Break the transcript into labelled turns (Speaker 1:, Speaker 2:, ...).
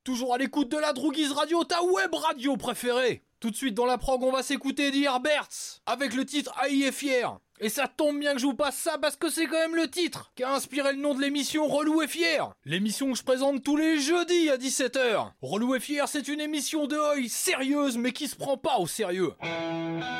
Speaker 1: toujours à l'écoute de la Drouguise Radio, ta web radio préférée. Tout de suite dans la prog, on va s'écouter The Herberts avec le titre Haï est fier. Et ça tombe bien que je vous passe ça parce que c'est quand même le titre qui a inspiré le nom de l'émission Relou et Fier. L'émission que je présente tous les jeudis à 17h. Relou et Fier, c'est une émission de Haï sérieuse mais qui se prend pas au sérieux.